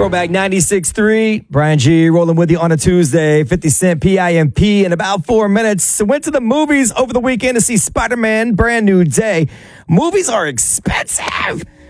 Throwback 96.3. Brian G. rolling with you on a Tuesday. 50 Cent PIMP in about 4 minutes. Went to the movies over the weekend to see Spider-Man Brand New Day. Movies are expensive.